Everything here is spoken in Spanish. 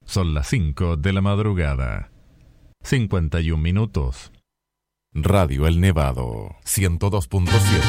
Son las 5 de la madrugada. 51 minutos. Radio El Nevado, 102.7.